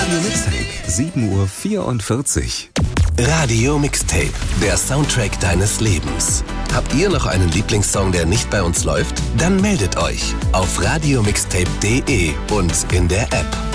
Radio Mixtape, 7:44 Uhr. Radio Mixtape, der Soundtrack deines Lebens. Habt ihr noch einen Lieblingssong, der nicht bei uns läuft? Dann meldet euch auf radiomixtape.de und in der App.